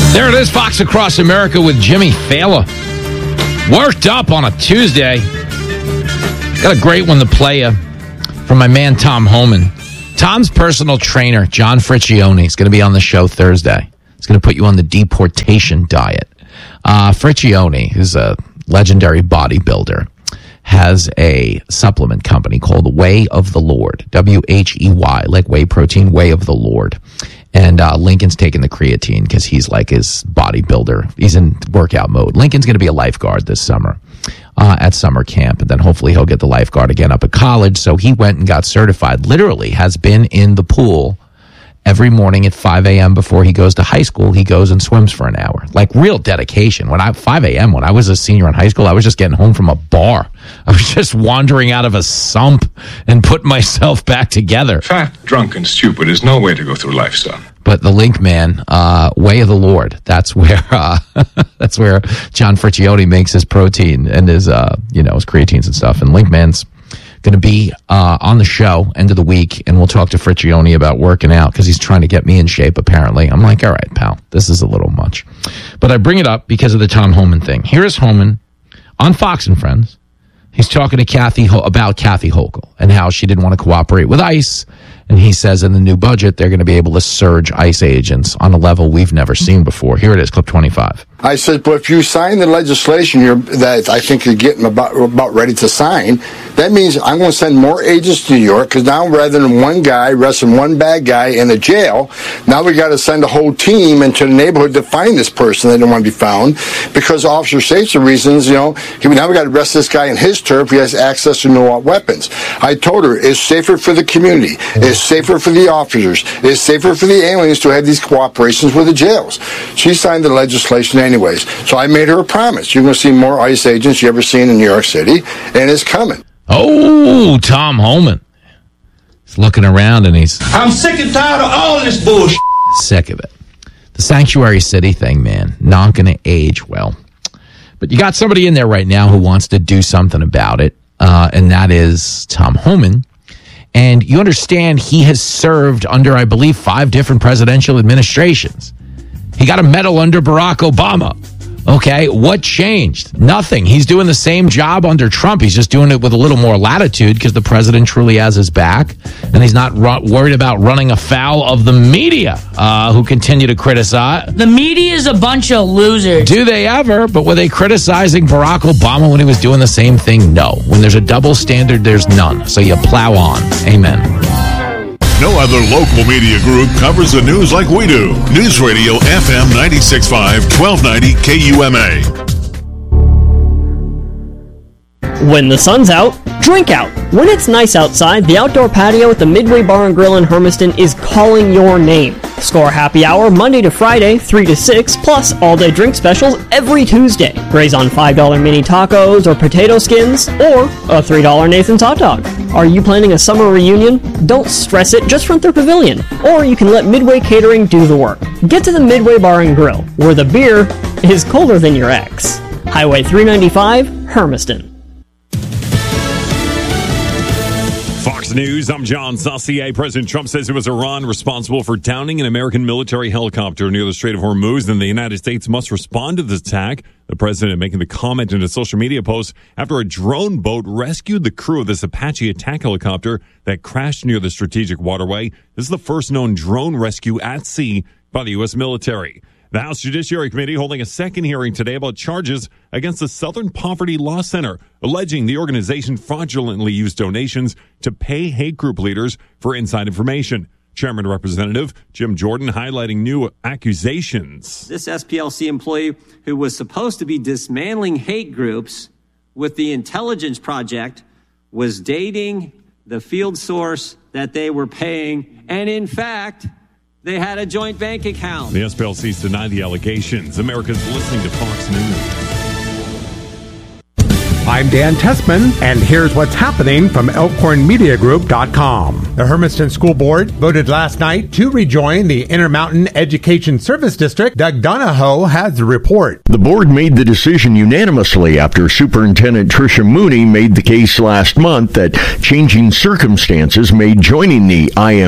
There it is, Fox Across America with Jimmy Fallon. Worked up on a Tuesday. Got a great one to play you from my man Tom Homan. Tom's personal trainer, John Friccione, is going to be on the show Thursday. He's going to put you on the deportation diet. Friccione, who's a legendary bodybuilder, has a supplement company called Way of the Lord. W-H-E-Y, like whey protein, Way of the Lord. And Lincoln's taking the creatine because he's like his bodybuilder. He's in workout mode. Lincoln's going to be a lifeguard this summer at summer camp. And then hopefully he'll get the lifeguard again up at college. So he went and got certified. Literally has been in the pool every morning at 5 a.m. before he goes to high school. He goes and swims for an hour. Like real dedication. 5 a.m. when I was a senior in high school, I was just getting home from a bar. I was just wandering out of a sump and pputting myself back together. Fat, drunk, and stupid is no way to go through life, son. But the Link Man, Way of the Lord, that's where John Friccione makes his protein and his his creatines and stuff. And Link Man's going to be on the show end of the week, and we'll talk to Friccione about working out because he's trying to get me in shape, apparently. I'm like, all right, pal, this is a little much. But I bring it up because of the Tom Homan thing. Here's Homan on Fox and Friends. He's talking to about Kathy Hochul and how she didn't want to cooperate with ICE. And he says in the new budget, they're going to be able to surge ICE agents on a level we've never seen before. Here it is, clip 25. I said, but if you sign the legislation that I think you're getting about ready to sign, that means I'm going to send more agents to New York, because now rather than one guy arresting one bad guy in a jail, now we got to send a whole team into the neighborhood to find this person that don't want to be found, because of officer safety reasons, now we got to arrest this guy in his turf. He has access to no weapons. I told her it's safer for the community. It's safer for the officers. It's safer for the aliens to have these cooperations with the jails. She signed the legislation anyways. So I made her a promise. You're going to see more ICE agents you ever seen in New York City, and it's coming. Oh, Tom Homan. He's looking around and I'm sick and tired of all this bullshit. Sick of it. The sanctuary city thing, man, not going to age well. But you got somebody in there right now who wants to do something about it, and that is Tom Homan. And you understand he has served under, I believe, 5 different presidential administrations. He got a medal under Barack Obama. Okay, what changed? Nothing. He's doing the same job under Trump. He's just doing it with a little more latitude because the president truly has his back. And he's not worried about running afoul of the media who continue to criticize. The media is a bunch of losers. Do they ever? But were they criticizing Barack Obama when he was doing the same thing? No. When there's a double standard, there's none. So you plow on. Amen. No other local media group covers the news like we do. News Radio FM 96.5, 1290 KUMA. When the sun's out, drink out. When it's nice outside, the outdoor patio at the Midway Bar and Grill in Hermiston is calling your name. Score happy hour Monday to Friday, 3 to 6, plus all-day drink specials every Tuesday. Graze on $5 mini tacos or potato skins, or a $3 Nathan's hot dog. Are you planning a summer reunion? Don't stress it, just rent their pavilion. Or you can let Midway Catering do the work. Get to the Midway Bar and Grill, where the beer is colder than your ex. Highway 395, Hermiston. Fox News, I'm John Saucier. President Trump says it was Iran responsible for downing an American military helicopter near the Strait of Hormuz, and the United States must respond to this attack. The president making the comment in a social media post after a drone boat rescued the crew of this Apache attack helicopter that crashed near the strategic waterway. This is the first known drone rescue at sea by the U.S. military. The House Judiciary Committee holding a second hearing today about charges against the Southern Poverty Law Center, alleging the organization fraudulently used donations to pay hate group leaders for inside information. Chairman Representative Jim Jordan highlighting new accusations. This SPLC employee who was supposed to be dismantling hate groups with the Intelligence Project was dating the field source that they were paying, and in fact, they had a joint bank account. The SPLC's denied the allegations. America's listening to Fox News. I'm Dan Tessman, and here's what's happening from ElkhornMediaGroup.com. The Hermiston School Board voted last night to rejoin the Intermountain Education Service District. Doug Donahoe has the report. The board made the decision unanimously after Superintendent Tricia Mooney made the case last month that changing circumstances made joining the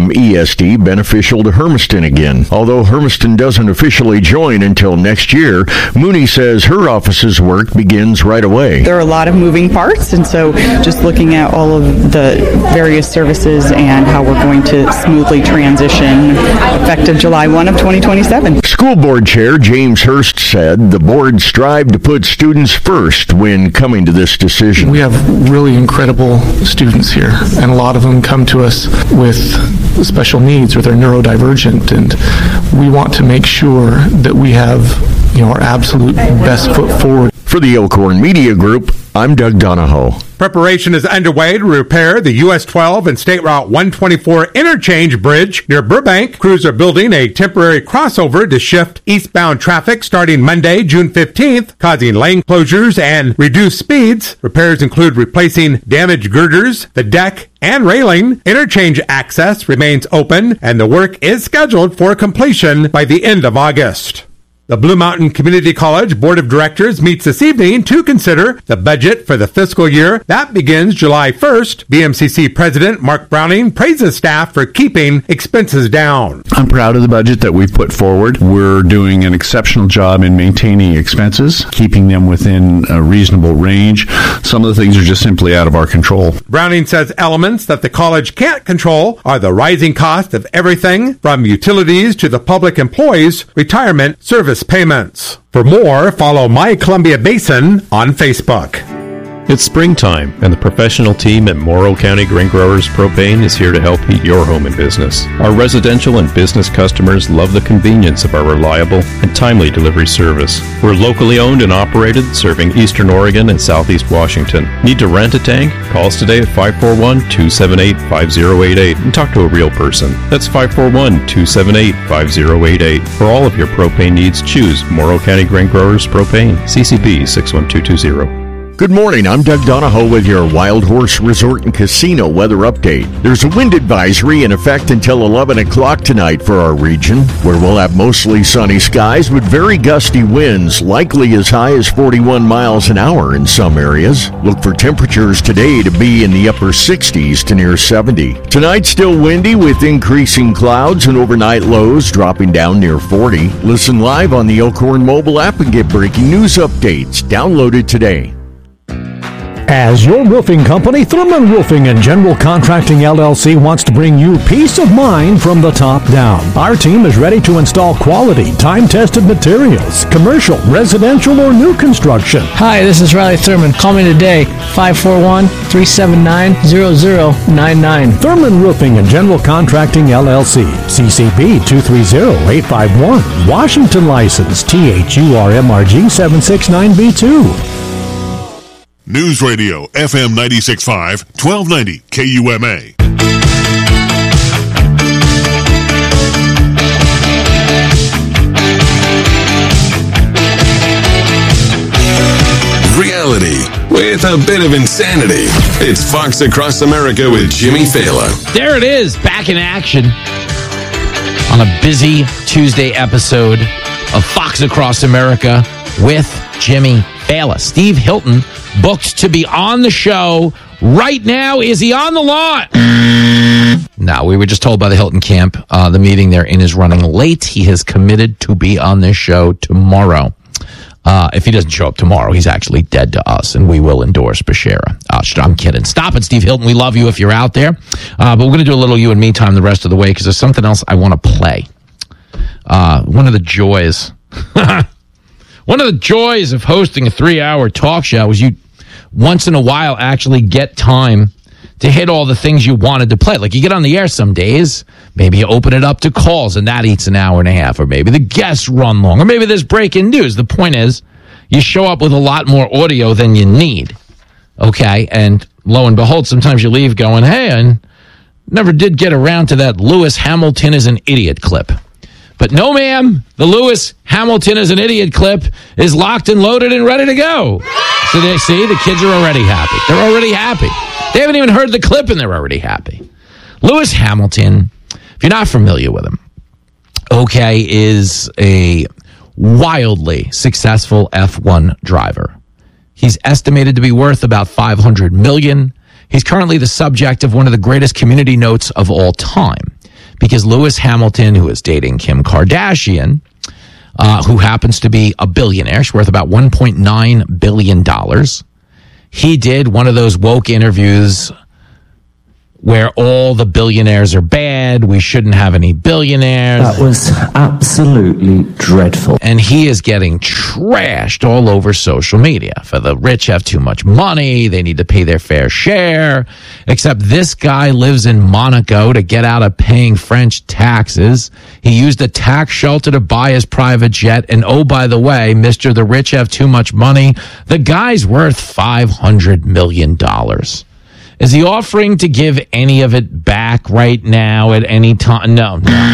IMESD beneficial to Hermiston again. Although Hermiston doesn't officially join until next year, Mooney says her office's work begins right away. There are a lot of moving parts, and so just looking at all of the various services and how we're going to smoothly transition effective July 1 of 2027. School Board Chair James Hurst said the board strived to put students first when coming to this decision. We have really incredible students here, and a lot of them come to us with special needs or they're neurodivergent, and we want to make sure that we have our absolute best foot forward. For the Elkhorn Media Group, I'm Doug Donahoe. Preparation is underway to repair the US 12 and State Route 124 interchange bridge near Burbank. Crews are building a temporary crossover to shift eastbound traffic starting Monday, June 15th, causing lane closures and reduced speeds. Repairs include replacing damaged girders, the deck, and railing. Interchange access remains open, and the work is scheduled for completion by the end of August. The Blue Mountain Community College Board of Directors meets this evening to consider the budget for the fiscal year that begins July 1st. BMCC President Mark Browning praises staff for keeping expenses down. I'm proud of the budget that we've put forward. We're doing an exceptional job in maintaining expenses, keeping them within a reasonable range. Some of the things are just simply out of our control. Browning says elements that the college can't control are the rising cost of everything from utilities to the public employees' retirement service payments. For more, follow My Columbia Basin on Facebook. It's springtime, and the professional team at Morrow County Grain Growers Propane is here to help heat your home and business. Our residential and business customers love the convenience of our reliable and timely delivery service. We're locally owned and operated, serving Eastern Oregon and Southeast Washington. Need to rent a tank? Call us today at 541-278-5088 and talk to a real person. That's 541-278-5088. For all of your propane needs, choose Morrow County Grain Growers Propane, CCB 61220. Good morning, I'm Doug Donahoe with your Wild Horse Resort and Casino weather update. There's a wind advisory in effect until 11 o'clock tonight for our region, where we'll have mostly sunny skies with very gusty winds, likely as high as 41 miles an hour in some areas. Look for temperatures today to be in the upper 60s to near 70. Tonight, still windy with increasing clouds and overnight lows dropping down near 40. Listen live on the Elkhorn mobile app and get breaking news updates. Download it today. As your roofing company, Thurman Roofing and General Contracting LLC wants to bring you peace of mind from the top down. Our team is ready to install quality, time-tested materials, commercial, residential, or new construction. Hi, this is Riley Thurman. Call me today, 541-379-0099. Thurman Roofing and General Contracting LLC, CCB 230851, Washington license, THURMRG 769B2. News Radio, FM 96.5, 1290 KUMA. Reality with a bit of insanity. It's Fox Across America with Jimmy Fallon. There it is, back in action on a busy Tuesday episode of Fox Across America with Jimmy Fallon. Steve Hilton booked to be on the show right now. Is he on the line? No, we were just told by the Hilton camp the meeting they're in is running late. He has committed to be on this show tomorrow. If he doesn't show up tomorrow, he's actually dead to us, and we will endorse Bashara. I'm kidding. Stop it, Steve Hilton. We love you if you're out there. But we're going to do a little you and me time the rest of the way because there's something else I want to play. One of the joys... One of the joys of hosting a 3-hour talk show is you, once in a while, actually get time to hit all the things you wanted to play. Like you get on the air some days, maybe you open it up to calls, and that eats an hour and a half, or maybe the guests run long, or maybe there's breaking news. The point is, you show up with a lot more audio than you need, okay? And lo and behold, sometimes you leave going, hey, I never did get around to that Lewis Hamilton is an idiot clip. But no, ma'am, the Lewis Hamilton is an idiot clip is locked and loaded and ready to go. So they see the kids are already happy. They're already happy. They haven't even heard the clip and they're already happy. Lewis Hamilton, if you're not familiar with him, okay, is a wildly successful F1 driver. He's estimated to be worth about $500 million. He's currently the subject of one of the greatest community notes of all time because Lewis Hamilton, who is dating Kim Kardashian, who happens to be a billionaire, she's worth about $1.9 billion. He did one of those woke interviews where all the billionaires are bad. We shouldn't have any billionaires. That was absolutely dreadful. And he is getting trashed all over social media. For the rich have too much money. They need to pay their fair share. Except this guy lives in Monaco to get out of paying French taxes. He used a tax shelter to buy his private jet. And oh, by the way, Mr. The rich have too much money. The guy's worth $500 million. Is he offering to give any of it back right now at any time? No.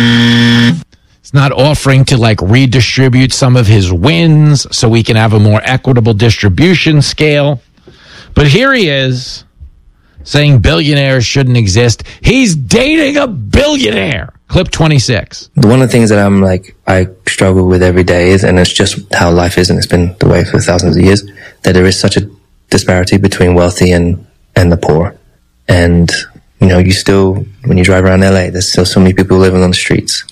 He's not offering to redistribute some of his wins so we can have a more equitable distribution scale. But here he is saying billionaires shouldn't exist. He's dating a billionaire. Clip 26. One of the things that I struggle with every day is, and it's just how life is, and it's been the way for thousands of years, that there is such a disparity between wealthy and the poor. And, you still, when you drive around LA, there's still so many people living on the streets.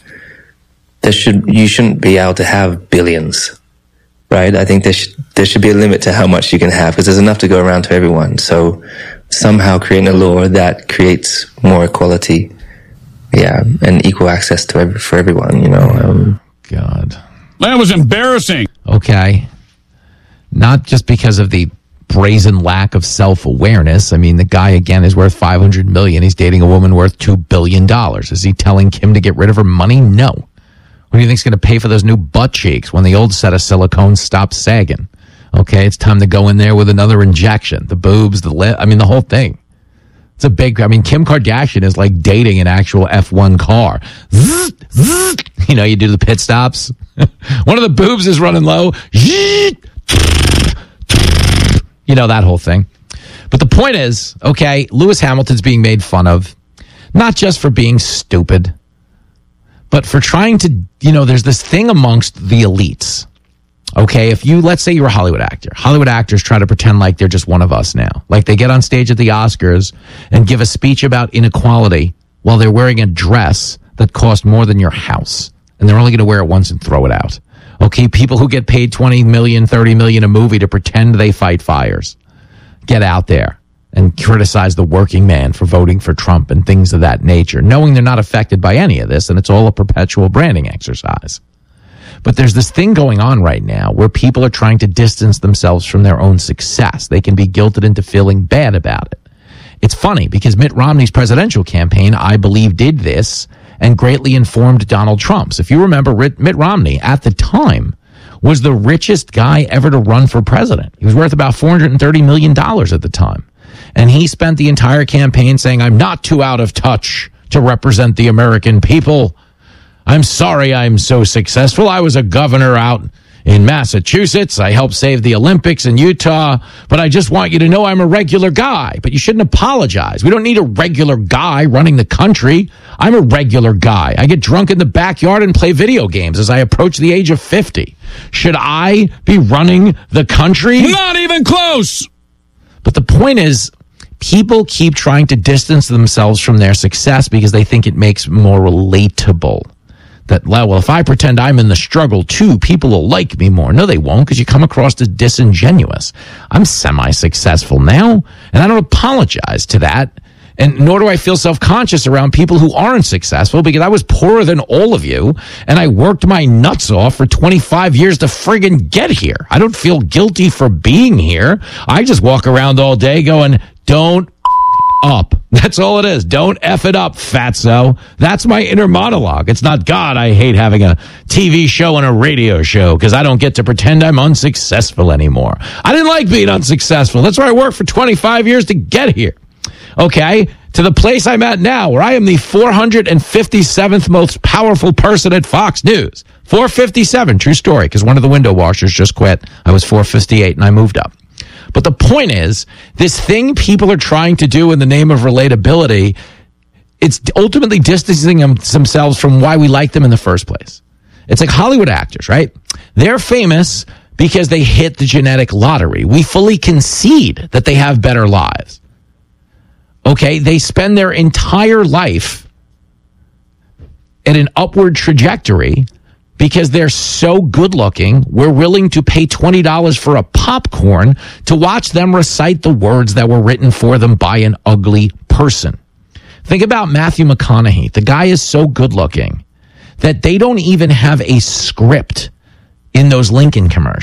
You shouldn't be able to have billions, right? I think there should be a limit to how much you can have because there's enough to go around to everyone. So somehow creating a law that creates more equality, and equal access for everyone, God. That was embarrassing. Okay. Not just because of the brazen lack of self-awareness. I mean, the guy, again, is worth $500 million. He's dating a woman worth $2 billion. Is he telling Kim to get rid of her money? No. What do you think's going to pay for those new butt cheeks when the old set of silicone stops sagging? Okay, it's time to go in there with another injection. The boobs, the lip, the whole thing. It's a big, Kim Kardashian is like dating an actual F1 car. You do the pit stops. One of the boobs is running low. That whole thing. But the point is, okay, Lewis Hamilton's being made fun of, not just for being stupid, but for trying to, there's this thing amongst the elites. Okay, let's say you're a Hollywood actor. Hollywood actors try to pretend like they're just one of us now. Like they get on stage at the Oscars and give a speech about inequality while they're wearing a dress that cost more than your house. And they're only going to wear it once and throw it out. Okay, people who get paid $20 million, $30 million a movie to pretend they fight fires. Get out there and criticize the working man for voting for Trump and things of that nature, knowing they're not affected by any of this, and it's all a perpetual branding exercise. But there's this thing going on right now where people are trying to distance themselves from their own success. They can be guilted into feeling bad about it. It's funny because Mitt Romney's presidential campaign, I believe, did this and greatly informed Donald Trump's. If you remember, Mitt Romney at the time was the richest guy ever to run for president. He was worth about $430 million at the time. And he spent the entire campaign saying, I'm not too out of touch to represent the American people. I'm sorry I'm so successful. I was a governor out in Massachusetts. I helped save the Olympics in Utah, but I just want you to know I'm a regular guy. But you shouldn't apologize. We don't need a regular guy running the country. I'm a regular guy. I get drunk in the backyard and play video games as I approach the age of 50. Should I be running the country? Not even close. But the point is, people keep trying to distance themselves from their success because they think it makes more relatable. That, well, if I pretend I'm in the struggle too, people will like me more. No, they won't, because you come across as disingenuous. I'm semi-successful now, and I don't apologize to that. And nor do I feel self-conscious around people who aren't successful, because I was poorer than all of you, and I worked my nuts off for 25 years to friggin' get here. I don't feel guilty for being here. I just walk around all day going, don't up. That's all it is. Don't F it up, fatso. That's my inner monologue. It's not, God, I hate having a TV show and a radio show because I don't get to pretend I'm unsuccessful anymore. I didn't like being unsuccessful. That's why I worked for 25 years to get here. Okay? To the place I'm at now, where I am the 457th most powerful person at Fox News. 457, true story, because one of the window washers just quit. I was 458 and I moved up. But the point is, this thing people are trying to do in the name of relatability, it's ultimately distancing themselves from why we like them in the first place. It's like Hollywood actors, right? They're famous because they hit the genetic lottery. We fully concede that they have better lives. Okay, they spend their entire life at an upward trajectory because they're so good looking, we're willing to pay $20 for a popcorn to watch them recite the words that were written for them by an ugly person. Think about Matthew McConaughey. The guy is so good looking that they don't even have a script in those Lincoln commercials.